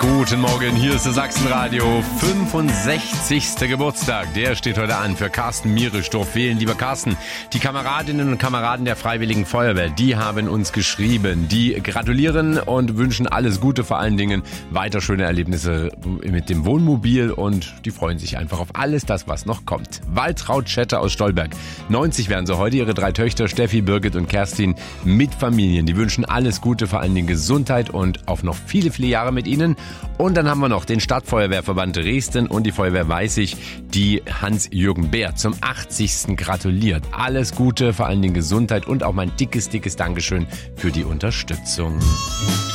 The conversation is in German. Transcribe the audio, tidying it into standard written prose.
Guten Morgen, hier ist das Sachsenradio. 65. Geburtstag, der steht heute an für Carsten Mieresdorf. Wählen, lieber Carsten, die Kameradinnen und Kameraden der Freiwilligen Feuerwehr, die haben uns geschrieben. Die gratulieren und wünschen alles Gute, vor allen Dingen weiter schöne Erlebnisse mit dem Wohnmobil und die freuen sich einfach auf alles das, was noch kommt. Waltraud Schetter aus Stolberg. 90 werden sie heute, ihre 3 Töchter Steffi, Birgit und Kerstin mit Familien. Die wünschen alles Gute, vor allen Dingen Gesundheit und auf noch viele, viele Jahre mit ihnen. Und dann haben wir noch den Stadtfeuerwehrverband Dresden und die Feuerwehr Weißig, die Hans-Jürgen Bär zum 80. gratuliert. Alles Gute, vor allen Dingen Gesundheit und auch mein dickes, dickes Dankeschön für die Unterstützung.